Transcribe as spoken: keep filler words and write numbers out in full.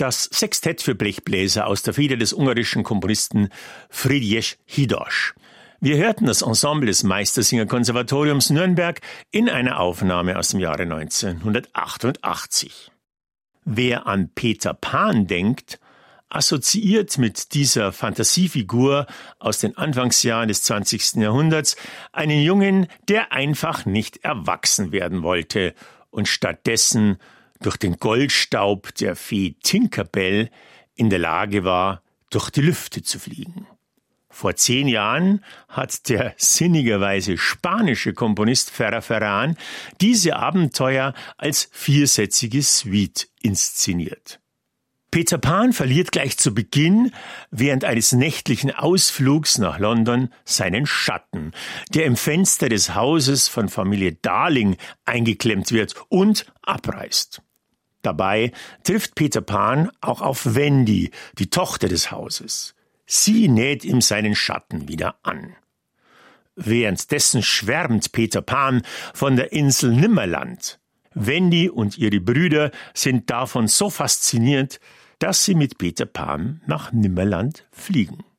Das Sextett für Blechbläser aus der Feder des ungarischen Komponisten Frigyes Hidas. Wir hörten das Ensemble des Meistersinger-Konservatoriums Nürnberg in einer Aufnahme aus dem Jahre neunzehnhundertachtundachtzig. Wer an Peter Pan denkt, assoziiert mit dieser Fantasiefigur aus den Anfangsjahren des zwanzigsten Jahrhunderts einen Jungen, der einfach nicht erwachsen werden wollte und stattdessen durch den Goldstaub der Fee Tinkerbell in der Lage war, durch die Lüfte zu fliegen. Vor zehn Jahren hat der sinnigerweise spanische Komponist Ferrer Ferran diese Abenteuer als viersätzige Suite inszeniert. Peter Pan verliert gleich zu Beginn während eines nächtlichen Ausflugs nach London seinen Schatten, der im Fenster des Hauses von Familie Darling eingeklemmt wird und abreißt. Dabei trifft Peter Pan auch auf Wendy, die Tochter des Hauses. Sie näht ihm seinen Schatten wieder an. Währenddessen schwärmt Peter Pan von der Insel Nimmerland. Wendy und ihre Brüder sind davon so fasziniert, dass sie mit Peter Pan nach Nimmerland fliegen.